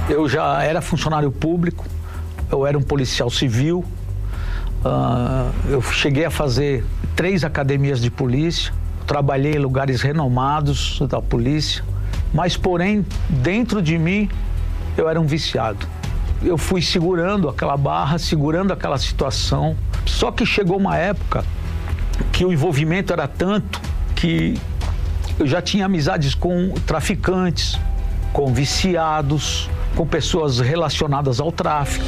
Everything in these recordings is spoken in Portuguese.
Eu já era funcionário público, eu era um policial civil, eu cheguei a fazer 3 academias de polícia, trabalhei em lugares renomados da polícia, mas porém, dentro de mim, eu era um viciado. Eu fui segurando aquela barra, segurando aquela situação, só que chegou uma época que o envolvimento era tanto que eu já tinha amizades com traficantes, com viciados, com pessoas relacionadas ao tráfico.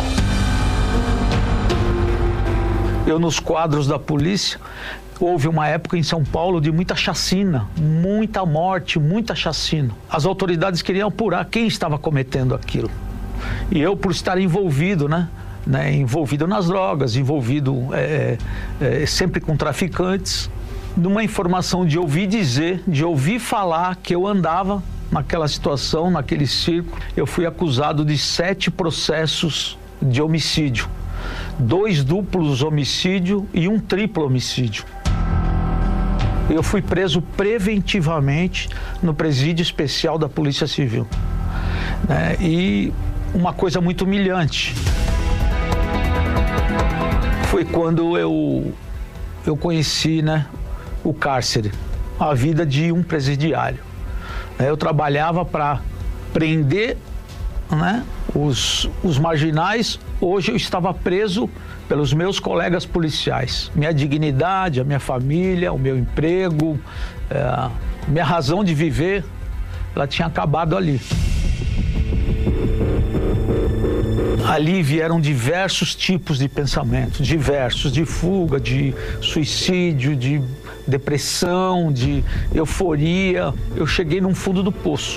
Eu, nos quadros da polícia, houve uma época em São Paulo de muita chacina, muita morte, muita chacina. As autoridades queriam apurar quem estava cometendo aquilo. E eu, por estar envolvido, envolvido nas drogas, envolvido sempre com traficantes, numa informação de ouvir dizer, de ouvir falar que eu andava naquela situação, naquele circo, eu fui acusado de 7 processos de homicídio. 2 duplos homicídios e 1 triplo homicídio. Eu fui preso preventivamente no presídio especial da Polícia Civil. E uma coisa muito humilhante foi quando eu conheci, o cárcere, a vida de um presidiário. Eu trabalhava para prender, os marginais. Hoje eu estava preso pelos meus colegas policiais. Minha dignidade, a minha família, o meu emprego, minha razão de viver, ela tinha acabado ali. Ali vieram diversos tipos de pensamentos, diversos, de fuga, de suicídio, de depressão, de euforia. Eu cheguei num fundo do poço.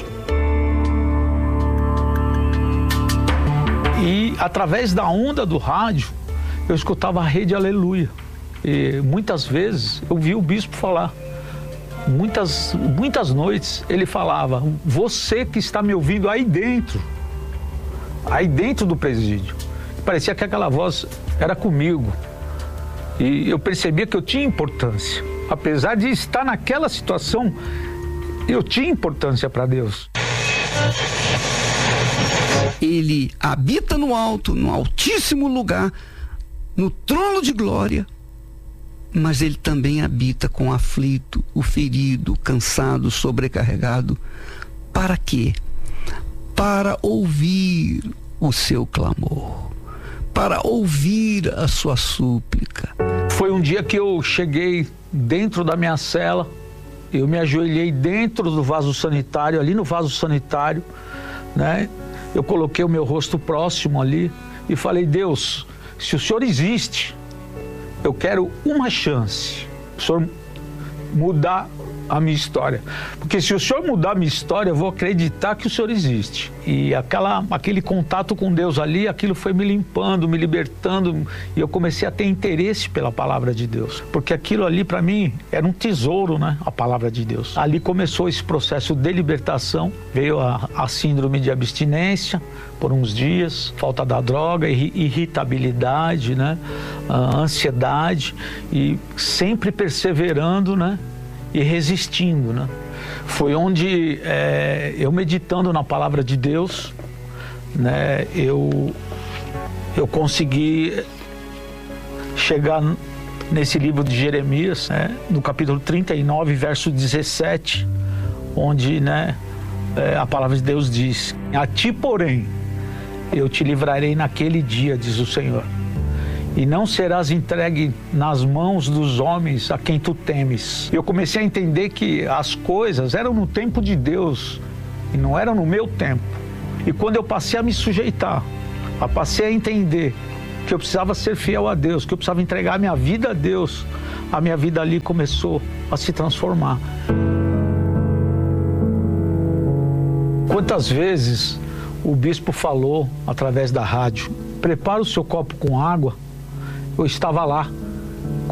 E através da onda do rádio, eu escutava a Rede Aleluia. E muitas vezes eu vi o bispo falar. Muitas noites ele falava: você que está me ouvindo aí dentro do presídio. Parecia que aquela voz era comigo. E eu percebia que eu tinha importância. Apesar de estar naquela situação, eu tinha importância para Deus. Ele habita no alto, no altíssimo lugar, no trono de glória, mas ele também habita com o aflito, o ferido, o cansado, o sobrecarregado. Para quê? Para ouvir o seu clamor, para ouvir a sua súplica. Foi um dia que eu cheguei dentro da minha cela, eu me ajoelhei dentro do vaso sanitário, ali no vaso sanitário, eu coloquei o meu rosto próximo ali e falei: Deus, se o Senhor existe, eu quero uma chance, o Senhor mudar a minha história. Porque se o Senhor mudar a minha história, eu vou acreditar que o Senhor existe. E aquele contato com Deus ali, aquilo foi me limpando, me libertando, e eu comecei a ter interesse pela palavra de Deus. Porque aquilo ali, para mim, era um tesouro, a palavra de Deus. Ali começou esse processo de libertação, veio a síndrome de abstinência por uns dias, falta da droga, irritabilidade, ansiedade, e sempre perseverando, e resistindo, Foi onde eu, meditando na palavra de Deus, eu consegui chegar nesse livro de Jeremias, no capítulo 39, verso 17, onde a palavra de Deus diz: a ti, porém, eu te livrarei naquele dia, diz o Senhor, e não serás entregue nas mãos dos homens a quem tu temes. Eu comecei a entender que as coisas eram no tempo de Deus e não eram no meu tempo. E quando eu passei a me sujeitar, passei a entender que eu precisava ser fiel a Deus, que eu precisava entregar a minha vida a Deus, a minha vida ali começou a se transformar. Quantas vezes o bispo falou através da rádio: prepara o seu copo com água. Eu estava lá,